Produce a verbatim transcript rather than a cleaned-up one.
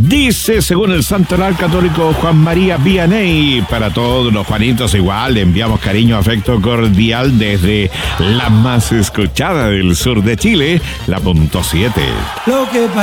Dice, según el santoral católico Juan María Vianney, para todos los Juanitos igual, le enviamos cariño, afecto cordial desde la más escuchada del sur de Chile, la punto siete. Lo que